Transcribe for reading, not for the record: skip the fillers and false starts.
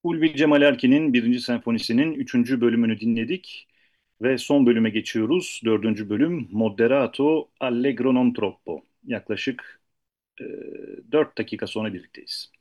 Ulvi Cemal Erkin'in birinci senfonisinin üçüncü bölümünü dinledik ve son bölüme geçiyoruz. Dördüncü bölüm Moderato Allegro non troppo. Yaklaşık e, 4 dakika sonra birlikteyiz.